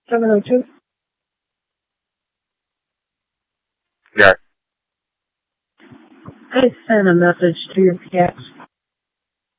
702? Yeah. I sent a message to your PX